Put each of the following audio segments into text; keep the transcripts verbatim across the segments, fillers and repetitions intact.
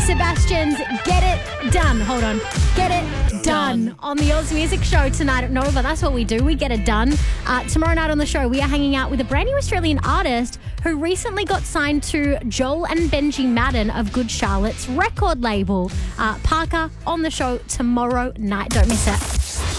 Sebastian's Get It Done. Hold on. Get It Done, done. on the Oz Music Show tonight at Nova. That's what we do. We get it done. Uh, tomorrow night on the show, we are hanging out with a brand new Australian artist who recently got signed to Joel and Benji Madden of Good Charlotte's record label. Uh, Parker on the show tomorrow night. Don't miss it.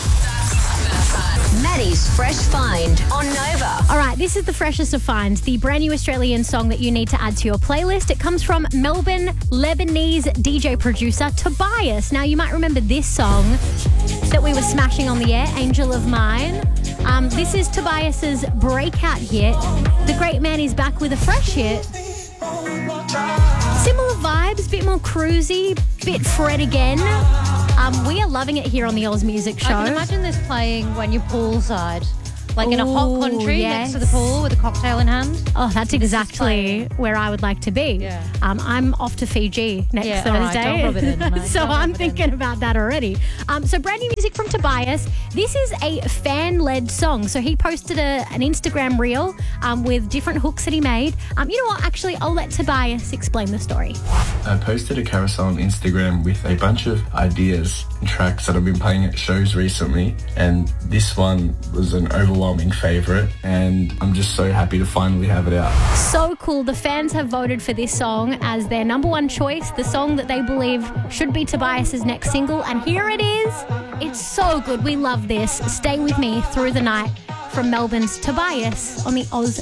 Maddie's Fresh Find on Nova. All right, this is the freshest of finds, the brand new Australian song that you need to add to your playlist. It comes from Melbourne Lebanese D J producer Tobias. Now, you might remember this song that we were smashing on the air, Angel of Mine. Um, this is Tobias's breakout hit. The great man is back with a fresh hit. Similar vibes, bit more cruisy, bit Fred again. Um, we are loving it here on the Oz Music Show. I can imagine this playing when you're poolside, like Ooh, in a hot country yes. next to the pool with a cocktail in hand. Oh, that's exactly where I would like to be. Yeah. Um, I'm off to Fiji next yeah, Thursday. Right, don't rub it in, mate. so don't I'm thinking about that already. Um, so brand new music from Tobias. This is a fan-led song. So he posted a, an Instagram reel um, with different hooks that he made. Um, you know what? Actually, I'll let Tobias explain the story. I posted a carousel on Instagram with a bunch of ideas and tracks that I've been playing at shows recently, and this one was an overwhelming favourite, and I'm just so happy to finally have it out. So cool. The fans have voted for this song as their number one choice, the song that they believe should be Tobias's next single, and here it is. It's so good. We love this. Stay with me through the night from Melbourne's Tobias on the Oz